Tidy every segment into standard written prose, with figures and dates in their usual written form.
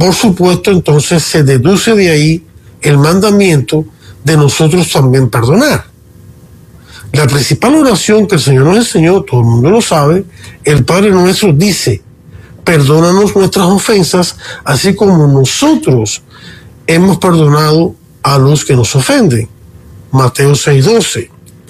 Por supuesto, entonces se deduce de ahí el mandamiento de nosotros también perdonar. La principal oración que el Señor nos enseñó, todo el mundo lo sabe, el Padre nuestro dice: perdónanos nuestras ofensas, así como nosotros hemos perdonado a los que nos ofenden. Mateo 6:12.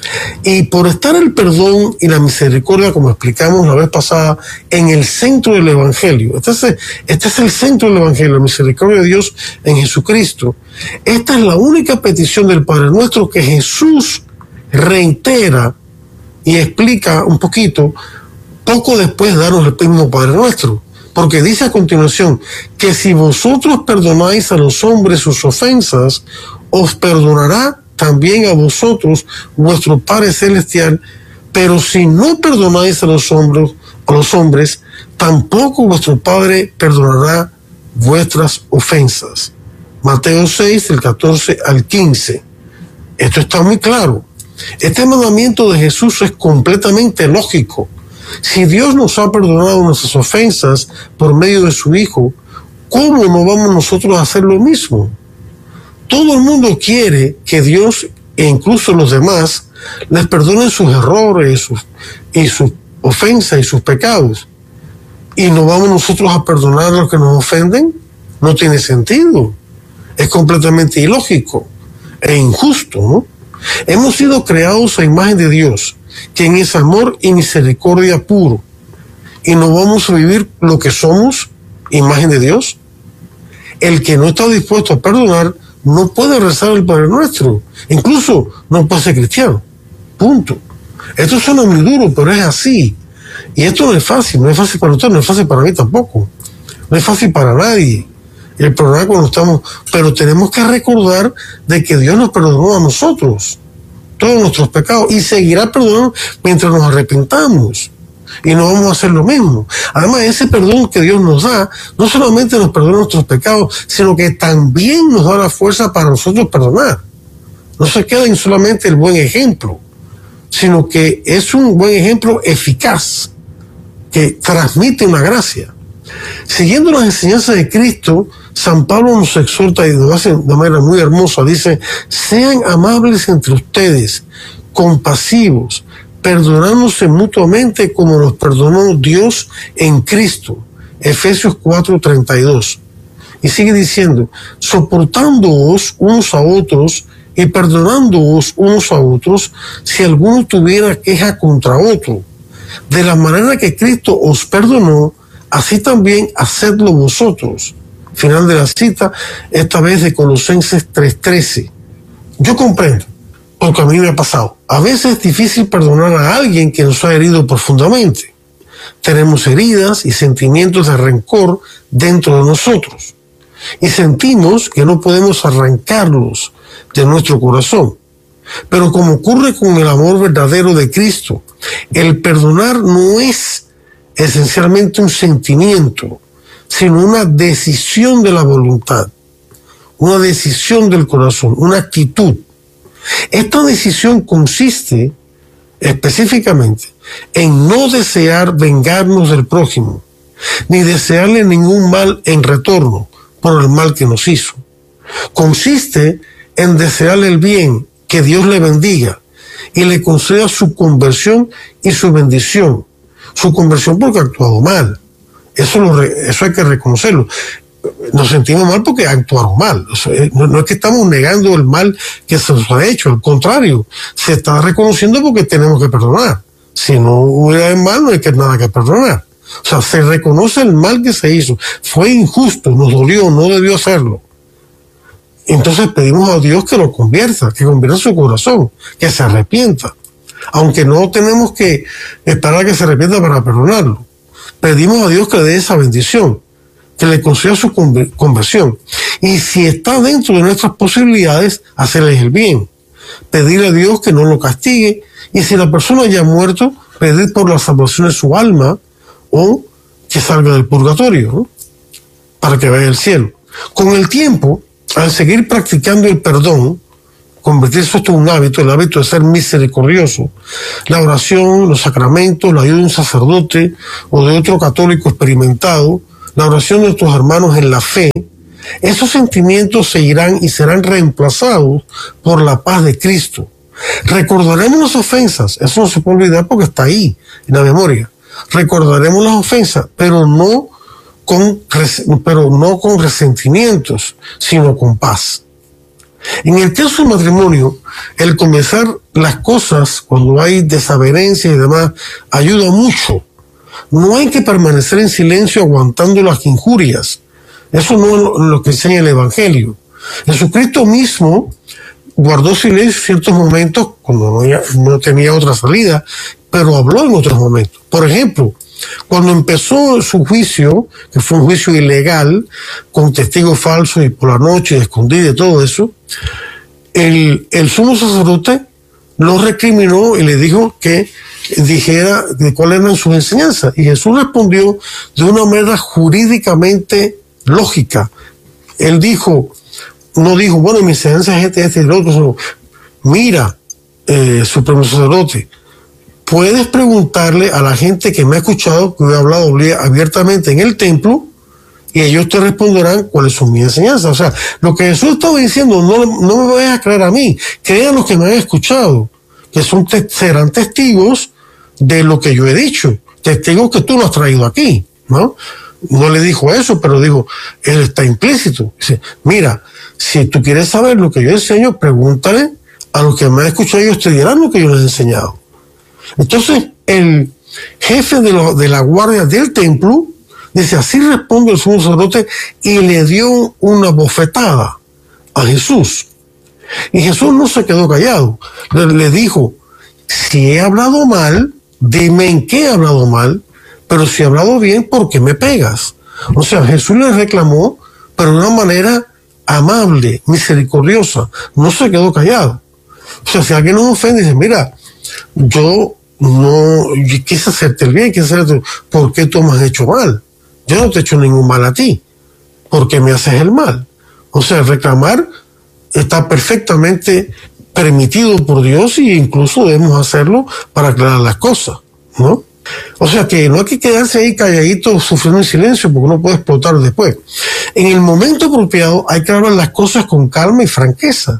Y por estar el perdón y la misericordia, como explicamos la vez pasada, en el centro del Evangelio. Este es el centro del Evangelio, la misericordia de Dios en Jesucristo. Esta es la única petición del Padre nuestro que Jesús reitera y explica un poquito poco después de darnos el mismo Padre nuestro. Porque dice a continuación que si vosotros perdonáis a los hombres sus ofensas, os perdonará también a vosotros vuestro Padre Celestial, pero si no perdonáis a los hombres, tampoco vuestro Padre perdonará vuestras ofensas. Mateo 6, del 14 al 15. Esto está muy claro. Este mandamiento de Jesús es completamente lógico. Si Dios nos ha perdonado nuestras ofensas por medio de su Hijo, ¿cómo no vamos nosotros a hacer lo mismo? Todo el mundo quiere que Dios, e incluso los demás, les perdonen sus errores y sus ofensas y sus pecados. ¿Y no vamos nosotros a perdonar a los que nos ofenden? No tiene sentido. Es completamente ilógico e injusto, ¿no? Hemos sido creados a imagen de Dios, quien es amor y misericordia puro. ¿Y no vamos a vivir lo que somos, imagen de Dios? El que no está dispuesto a perdonar no puede rezar el Padre Nuestro. Incluso no puede ser cristiano. Punto. Esto suena muy duro, pero es así. Y esto no es fácil para usted, no es fácil para mí tampoco. No es fácil para nadie. El perdonar cuando estamos... Pero tenemos que recordar de que Dios nos perdonó a nosotros todos nuestros pecados y seguirá perdonando mientras nos arrepentamos. Y no vamos a hacer lo mismo. Además, ese perdón que Dios nos da, no solamente nos perdona nuestros pecados, sino que también nos da la fuerza para nosotros perdonar. No se queda en solamente el buen ejemplo, sino que es un buen ejemplo eficaz, que transmite una gracia. Siguiendo las enseñanzas de Cristo, San Pablo nos exhorta y lo hace de manera muy hermosa. Dice: sean amables entre ustedes, compasivos, perdonándose mutuamente como nos perdonó Dios en Cristo. Efesios 4:32. Y sigue diciendo: soportándoos unos a otros y perdonándoos unos a otros si alguno tuviera queja contra otro. De la manera que Cristo os perdonó, así también hacedlo vosotros. Final de la cita, esta vez de Colosenses 3:13. Yo comprendo, porque a mí me ha pasado. A veces es difícil perdonar a alguien que nos ha herido profundamente. Tenemos heridas y sentimientos de rencor dentro de nosotros. Y sentimos que no podemos arrancarlos de nuestro corazón. Pero como ocurre con el amor verdadero de Cristo, el perdonar no es esencialmente un sentimiento, sino una decisión de la voluntad, una decisión del corazón, una actitud. Esta decisión consiste específicamente en no desear vengarnos del prójimo, ni desearle ningún mal en retorno por el mal que nos hizo. Consiste en desearle el bien, que Dios le bendiga y le conceda su conversión y su bendición. Su conversión porque ha actuado mal. Eso hay que reconocerlo. Nos sentimos mal porque actuaron mal. No es que estamos negando el mal que se nos ha hecho, al contrario, se está reconociendo porque tenemos que perdonar. Si no hubiera mal, no hay nada que perdonar. O sea, se reconoce el mal que se hizo. Fue injusto, nos dolió, no debió hacerlo. Entonces pedimos a Dios que lo convierta, que convierta su corazón, que se arrepienta. Aunque no tenemos que esperar a que se arrepienta para perdonarlo. Pedimos a Dios que le dé esa bendición, que le conceda su conversión. Y si está dentro de nuestras posibilidades, hacerles el bien. Pedirle a Dios que no lo castigue. Y si la persona ya ha muerto, pedir por la salvación de su alma o que salga del purgatorio, ¿no? Para que vaya al cielo. Con el tiempo, al seguir practicando el perdón, convertirse esto en un hábito, el hábito de ser misericordioso, la oración, los sacramentos, la ayuda de un sacerdote o de otro católico experimentado, la oración de nuestros hermanos en la fe, Esos sentimientos se irán y serán reemplazados por la paz de Cristo. Recordaremos las ofensas, eso no se puede olvidar porque está ahí, en la memoria. Recordaremos las ofensas, pero no con resentimientos, sino con paz. En el caso del matrimonio, el comenzar las cosas cuando hay desavenencia y demás ayuda mucho. No hay que permanecer en silencio aguantando las injurias. Eso no es lo que enseña el Evangelio. Jesucristo mismo guardó silencio en ciertos momentos cuando no tenía otra salida, pero habló en otros momentos. Por ejemplo, cuando empezó su juicio, que fue un juicio ilegal, con testigos falsos y por la noche, escondida y todo eso, el sumo sacerdote lo recriminó y le dijo que dijera de cuáles eran sus enseñanzas. Y Jesús respondió de una manera jurídicamente lógica. Él no dijo, bueno, mi enseñanza es este y el otro, sino, mira, supremo sacerdote, puedes preguntarle a la gente que me ha escuchado, que he hablado abiertamente en el templo, y ellos te responderán cuáles son mis enseñanzas. O sea, lo que Jesús estaba diciendo, no me vayas a creer a mí, crean los que me han escuchado, que serán testigos de lo que yo he dicho, testigos que tú no has traído aquí, ¿no? No le dijo eso, pero dijo, él está implícito. Dice, mira, si tú quieres saber lo que yo enseño, pregúntale a los que me han escuchado, ellos te dirán lo que yo les he enseñado. Entonces, el jefe de la guardia del templo dice, así responde el sumo sacerdote, y le dio una bofetada a Jesús. Y Jesús no se quedó callado. Le dijo, si he hablado mal, dime en qué he hablado mal, pero si he hablado bien, ¿por qué me pegas? O sea, Jesús le reclamó, pero de una manera amable, misericordiosa. No se quedó callado. O sea, si alguien nos ofende, dice, mira, yo quise hacerte el bien, ¿por qué tú me has hecho mal? Yo no te he hecho ningún mal a ti. ¿Por qué me haces el mal? O sea, reclamar está perfectamente permitido por Dios e incluso debemos hacerlo para aclarar las cosas, ¿no? O sea que no hay que quedarse ahí calladito sufriendo en silencio porque uno puede explotar después. En el momento apropiado hay que hablar las cosas con calma y franqueza,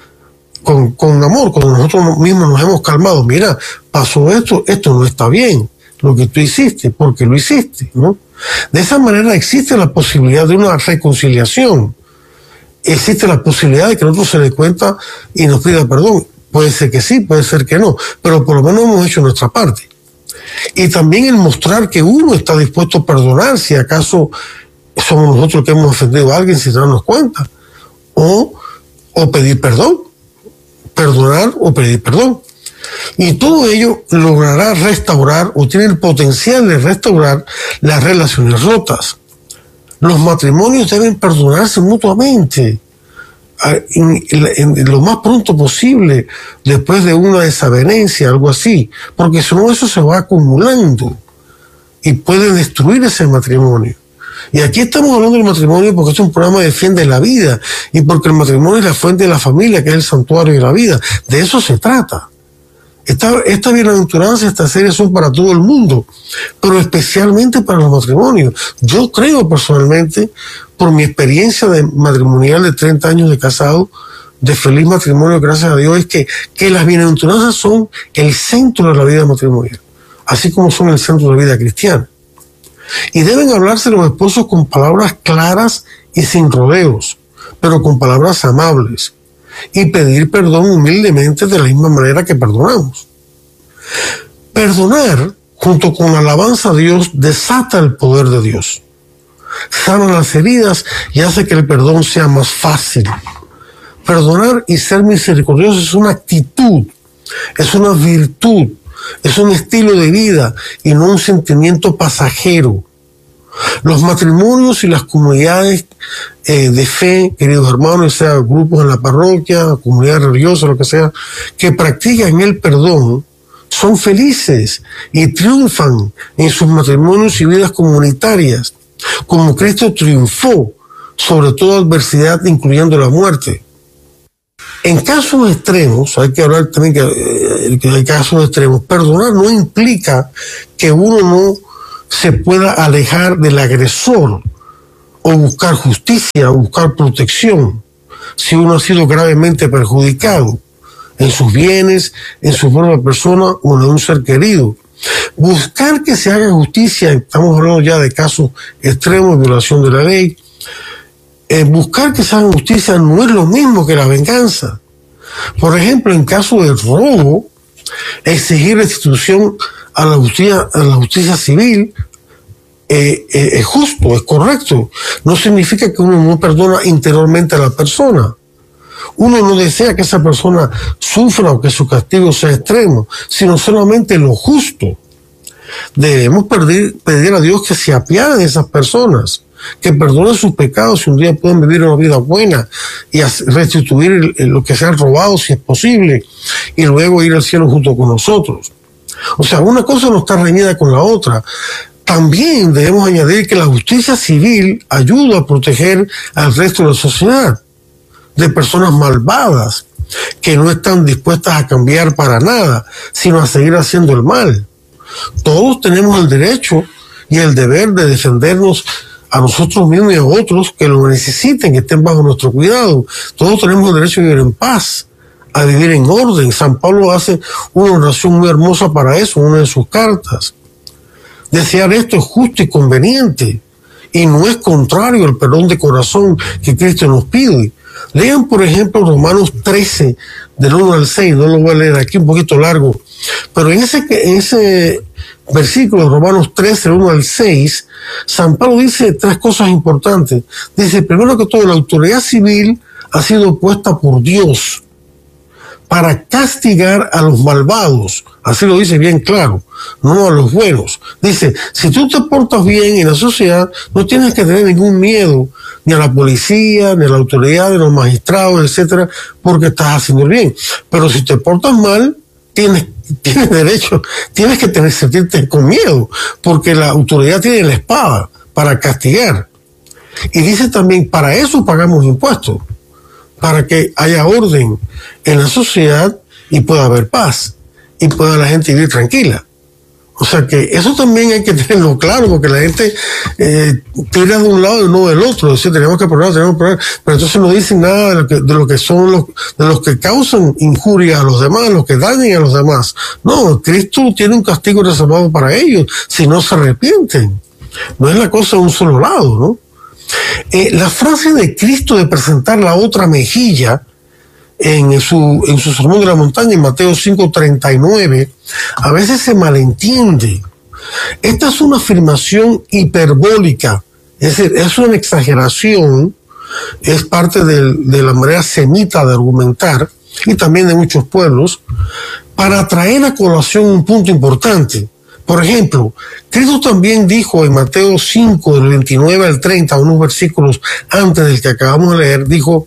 con amor, cuando nosotros mismos nos hemos calmado. Mira, pasó esto no está bien, lo que tú hiciste, porque lo hiciste, ¿no? De esa manera existe la posibilidad de una reconciliación. Existe la posibilidad de que el otro se dé cuenta y nos pida perdón. Puede ser que sí, puede ser que no, pero por lo menos hemos hecho nuestra parte. Y también el mostrar que uno está dispuesto a perdonar si acaso somos nosotros que hemos ofendido a alguien sin darnos cuenta. O pedir perdón. Perdonar o pedir perdón. Y todo ello logrará restaurar o tiene el potencial de restaurar las relaciones rotas. Los matrimonios deben perdonarse mutuamente en lo más pronto posible después de una desavenencia, algo así, porque si no eso se va acumulando y puede destruir ese matrimonio. Y aquí estamos hablando del matrimonio porque es un programa que defiende la vida y porque el matrimonio es la fuente de la familia, que es el santuario de la vida. De eso se trata. Esta bienaventuranza, estas series son para todo el mundo, pero especialmente para los matrimonios. Yo creo personalmente, por mi experiencia matrimonial de 30 años de casado, de feliz matrimonio, gracias a Dios, es que las bienaventuranzas son el centro de la vida matrimonial, así como son el centro de la vida cristiana. Y deben hablarse los esposos con palabras claras y sin rodeos, pero con palabras amables. Y pedir perdón humildemente de la misma manera que perdonamos. Perdonar, junto con la alabanza a Dios, desata el poder de Dios. Sana las heridas y hace que el perdón sea más fácil. Perdonar y ser misericordioso es una actitud, es una virtud, es un estilo de vida y no un sentimiento pasajero. Los matrimonios y las comunidades de fe, queridos hermanos, sea grupos en la parroquia, comunidades religiosas, lo que sea, que practican el perdón, son felices y triunfan en sus matrimonios y vidas comunitarias, como Cristo triunfó sobre toda adversidad, incluyendo la muerte. En casos extremos, hay que hablar también que hay casos extremos, perdonar no implica que uno no se pueda alejar del agresor o buscar justicia, o buscar protección, si uno ha sido gravemente perjudicado en sus bienes, en su propia persona o en un ser querido. Buscar que se haga justicia, estamos hablando ya de casos extremos de violación de la ley, buscar que se haga justicia no es lo mismo que la venganza. Por ejemplo, en caso de robo, exigir restitución a la justicia civil es justo, es correcto. No significa que uno no perdona interiormente a la persona. Uno no desea que esa persona sufra o que su castigo sea extremo, sino solamente lo justo. Debemos pedir a Dios que se apiade de esas personas, que perdone sus pecados y un día puedan vivir una vida buena y restituir lo que se ha robado si es posible y luego ir al cielo junto con nosotros. O sea, una cosa no está reñida con la otra. También debemos añadir que la justicia civil ayuda a proteger al resto de la sociedad de personas malvadas que no están dispuestas a cambiar para nada, sino a seguir haciendo el mal. Todos tenemos el derecho y el deber de defendernos a nosotros mismos y a otros que lo necesiten, que estén bajo nuestro cuidado. Todos tenemos el derecho a vivir en paz, a vivir en orden. San Pablo hace una oración muy hermosa para eso, una de sus cartas. Desear esto es justo y conveniente, y no es contrario al perdón de corazón que Cristo nos pide. Lean, por ejemplo, Romanos 13, del 1 al 6, no lo voy a leer aquí, un poquito largo, pero en ese versículo, Romanos 13, del 1 al 6, San Pablo dice tres cosas importantes. Dice, primero que todo, la autoridad civil ha sido puesta por Dios para castigar a los malvados, así lo dice bien claro, no a los buenos. Dice, si tú te portas bien en la sociedad, no tienes que tener ningún miedo, ni a la policía, ni a la autoridad, ni a los magistrados, etcétera, porque estás haciendo el bien. Pero si te portas mal, tienes derecho, tienes que sentirte con miedo, porque la autoridad tiene la espada para castigar. Y dice también, para eso pagamos impuestos, para que haya orden en la sociedad y pueda haber paz y pueda la gente vivir tranquila. O sea que eso también hay que tenerlo claro, porque la gente tira de un lado y no del otro. Es decir, tenemos que probar, pero entonces no dicen nada de lo que son de los que causan injuria a los demás, los que dañan a los demás. No, Cristo tiene un castigo reservado para ellos si no se arrepienten. No es la cosa de un solo lado, ¿no? La frase de Cristo de presentar la otra mejilla en su sermón de la montaña en Mateo 5:39 a veces se malentiende. Esta es una afirmación hiperbólica, es decir, es una exageración, es parte de la manera semita de argumentar y también de muchos pueblos para traer a colación un punto importante. Por ejemplo, Cristo también dijo en Mateo 5, del 29 al 30, unos versículos antes del que acabamos de leer,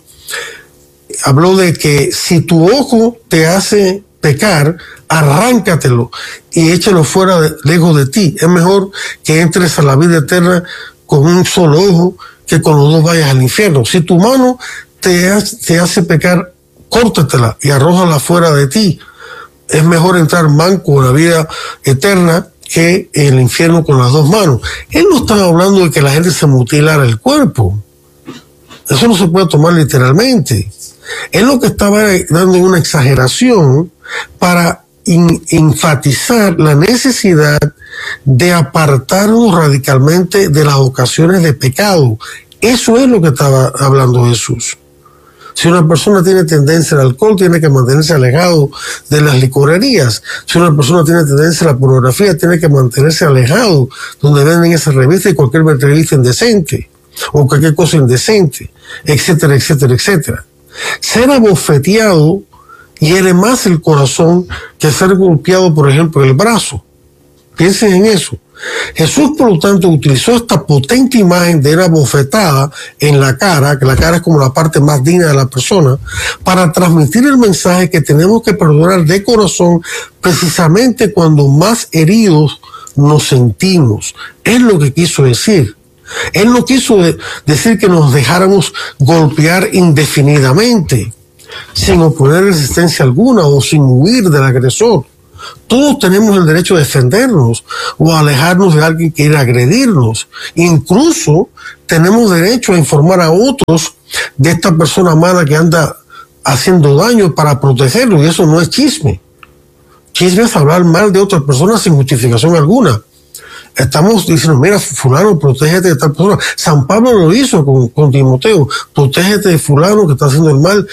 habló de que si tu ojo te hace pecar, arráncatelo y échalo fuera lejos de ti. Es mejor que entres a la vida eterna con un solo ojo que con los dos vayas al infierno. Si tu mano te hace pecar, córtatela y arrójala fuera de ti. Es mejor entrar manco en la vida eterna que en el infierno con las dos manos. Él no estaba hablando de que la gente se mutilara el cuerpo. Eso no se puede tomar literalmente. Él lo que estaba dando una exageración para enfatizar la necesidad de apartarnos radicalmente de las ocasiones de pecado. Eso es lo que estaba hablando Jesús. Si una persona tiene tendencia al alcohol, tiene que mantenerse alejado de las licorerías. Si una persona tiene tendencia a la pornografía, tiene que mantenerse alejado donde venden esas revistas y cualquier revista indecente o cualquier cosa indecente, etcétera, etcétera, etcétera. Ser abofeteado hiere más el corazón que ser golpeado, por ejemplo, en el brazo. Piensen en eso. Jesús, por lo tanto, utilizó esta potente imagen de una bofetada en la cara, que la cara es como la parte más digna de la persona, para transmitir el mensaje que tenemos que perdonar de corazón precisamente cuando más heridos nos sentimos. Es lo que quiso decir. Él no quiso decir que nos dejáramos golpear indefinidamente, sin oponer resistencia alguna o sin huir del agresor. Todos tenemos el derecho a defendernos o a alejarnos de alguien que quiera agredirnos. Incluso tenemos derecho a informar a otros de esta persona mala que anda haciendo daño para protegerlo, y eso no es chisme. Chisme es hablar mal de otras personas sin justificación alguna. Estamos diciendo, mira, fulano, protégete de tal persona. San Pablo lo hizo con Timoteo, protégete de fulano que está haciendo el mal,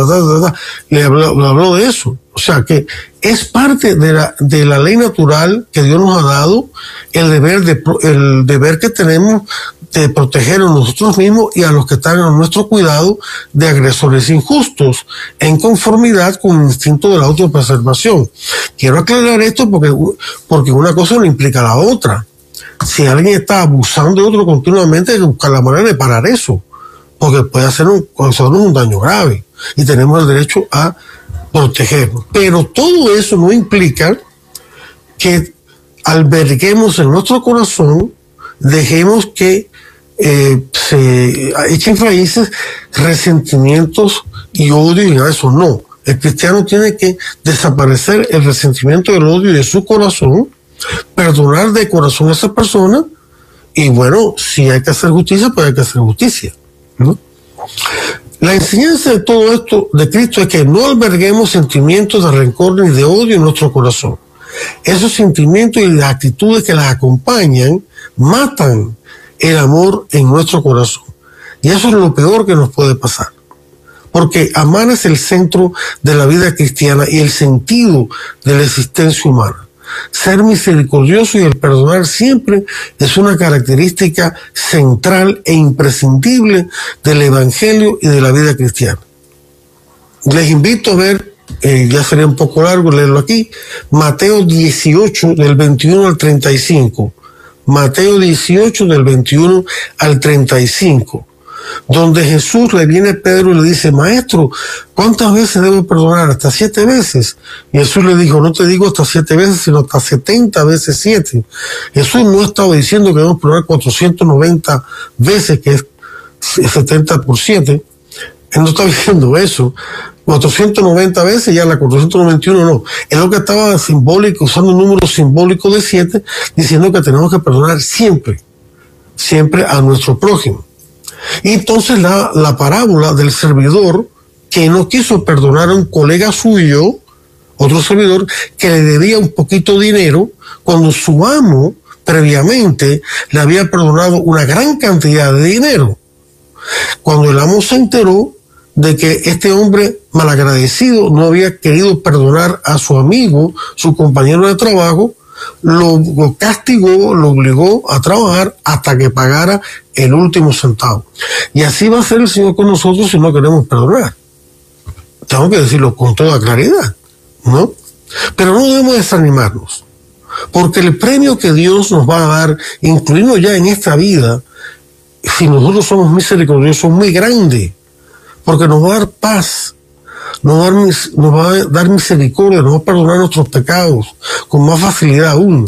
Le habló de eso. O sea que es parte de la ley natural que Dios nos ha dado, el deber que tenemos de proteger a nosotros mismos y a los que están a nuestro cuidado de agresores injustos, en conformidad con el instinto de la autopreservación. Quiero aclarar esto porque una cosa no implica la otra. Si alguien está abusando de otro continuamente, hay que buscar la manera de parar eso, porque puede causarnos un daño grave y tenemos el derecho a protegernos. Pero todo eso no implica que alberguemos en nuestro corazón, dejemos que se echen raíces resentimientos y odio y nada de eso. No, el cristiano tiene que desaparecer el resentimiento y el odio de su corazón, perdonar de corazón a esa persona, y bueno, si hay que hacer justicia, pues hay que hacer justicia, ¿no? La enseñanza de todo esto de Cristo es que no alberguemos sentimientos de rencor ni de odio en nuestro corazón. Esos sentimientos y las actitudes que las acompañan matan el amor en nuestro corazón. Y eso es lo peor que nos puede pasar. Porque amar es el centro de la vida cristiana y el sentido de la existencia humana. Ser misericordioso y el perdonar siempre es una característica central e imprescindible del Evangelio y de la vida cristiana. Les invito a ver, ya sería un poco largo leerlo aquí, Mateo 18 del 21 al 35. Mateo 18 del 21 al 35. Donde Jesús le viene a Pedro y le dice, maestro, ¿cuántas veces debo perdonar? ¿Hasta 7 veces? Y Jesús le dijo, no te digo hasta 7 veces, sino hasta 70 veces 7. Jesús no estaba diciendo que debemos perdonar 490 veces, que es 70 por 7. Él no estaba diciendo eso. 490 veces, ya la 491 no. Es lo que estaba simbólico, usando un número simbólico de 7, diciendo que tenemos que perdonar siempre, siempre a nuestro prójimo. Y entonces la parábola del servidor que no quiso perdonar a un colega suyo, otro servidor, que le debía un poquito de dinero, cuando su amo previamente le había perdonado una gran cantidad de dinero. Cuando el amo se enteró de que este hombre malagradecido no había querido perdonar a su amigo, su compañero de trabajo, lo castigó, lo obligó a trabajar hasta que pagara el último centavo. Y así va a ser el Señor con nosotros si no queremos perdonar. Tengo que decirlo con toda claridad, ¿no? Pero no debemos desanimarnos, porque el premio que Dios nos va a dar, incluido ya en esta vida, si nosotros somos misericordiosos, es muy grande, porque nos va a dar paz, nos va a dar misericordia, nos va a perdonar nuestros pecados con más facilidad aún.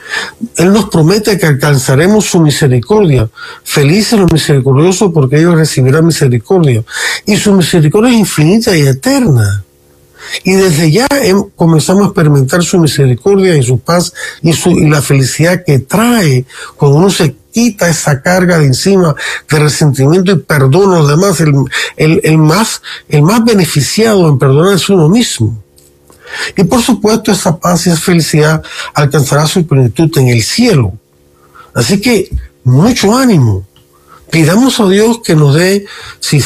Él nos promete que alcanzaremos su misericordia. Felices los misericordiosos, porque ellos recibirán misericordia. Y su misericordia es infinita y eterna. Y desde ya comenzamos a experimentar su misericordia y su paz y la felicidad que trae cuando uno se quita esa carga de encima de resentimiento y perdona a los demás. El más beneficiado en perdonar es uno mismo. Y por supuesto esa paz y esa felicidad alcanzará su plenitud en el cielo. Así que mucho ánimo. Pidamos a Dios que nos dé, si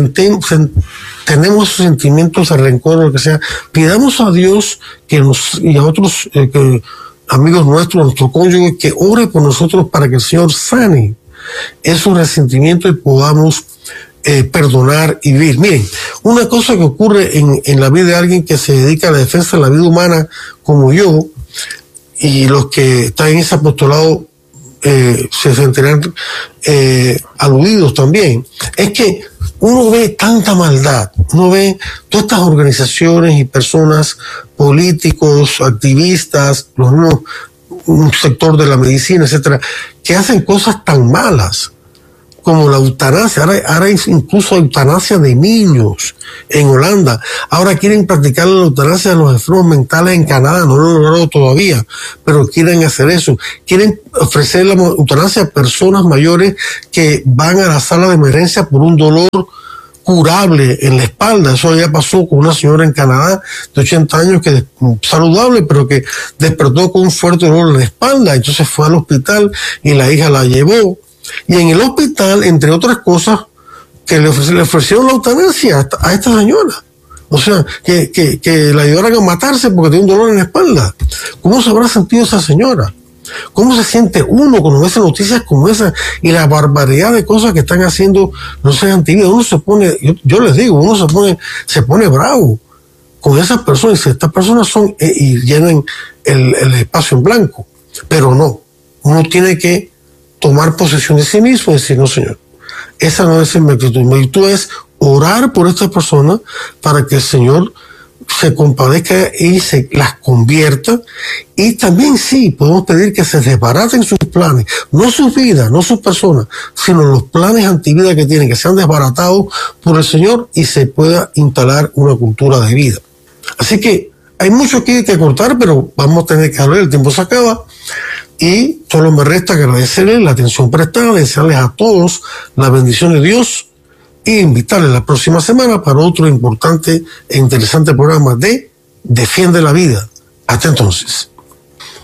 tenemos sentimientos de rencor o lo que sea, pidamos a Dios y a otros amigos nuestros, nuestro cónyuge, que ore por nosotros para que el Señor sane esos resentimientos y podamos perdonar y vivir. Miren, una cosa que ocurre en la vida de alguien que se dedica a la defensa de la vida humana como yo, y los que están en ese apostolado se sentirán aludidos también, es que uno ve tanta maldad, uno ve todas estas organizaciones y personas, políticos, activistas, los mismos, un sector de la medicina, etcétera, que hacen cosas tan malas, como la eutanasia. Ahora hay incluso eutanasia de niños en Holanda. Ahora quieren practicar la eutanasia de los enfermos mentales en Canadá. No lo han logrado todavía, pero quieren hacer eso. Quieren ofrecer la eutanasia a personas mayores que van a la sala de emergencia por un dolor curable en la espalda. Eso ya pasó con una señora en Canadá de 80 años que saludable, pero que despertó con un fuerte dolor en la espalda. Entonces fue al hospital y la hija la llevó. Y en el hospital, entre otras cosas, que le ofrecieron la eutanasia a esta señora. O sea, que la ayudaran a matarse porque tiene un dolor en la espalda. ¿Cómo se habrá sentido esa señora? ¿Cómo se siente uno cuando ve noticias como esa y la barbaridad de cosas que están haciendo los antivida? Uno se pone, yo les digo, uno se pone bravo con esas personas. Estas personas son y llenan el espacio en blanco. Pero no, uno tiene que tomar posesión de sí mismo y decir, no, señor, esa no es mi actitud. Mi actitud es orar por estas personas para que el Señor se compadezca y se las convierta. Y también sí, podemos pedir que se desbaraten sus planes, no sus vidas, no sus personas, sino los planes antivida que tienen, que sean desbaratados por el Señor y se pueda instalar una cultura de vida. Así que hay mucho aquí que cortar, pero vamos a tener que hablar, el tiempo se acaba. Y solo me resta agradecerles la atención prestada, desearles a todos la bendición de Dios e invitarles la próxima semana para otro importante e interesante programa de Defiende la Vida. Hasta entonces.